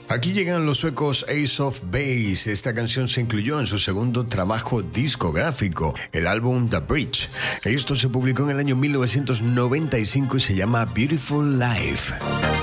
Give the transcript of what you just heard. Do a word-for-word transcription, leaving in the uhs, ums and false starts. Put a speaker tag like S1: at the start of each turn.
S1: Aquí llegan los suecos Ace of Base. Esta canción se incluyó en su segundo trabajo discográfico, el álbum The Bridge. Esto se publicó en el año mil novecientos noventa y cinco y se llama Beautiful Life.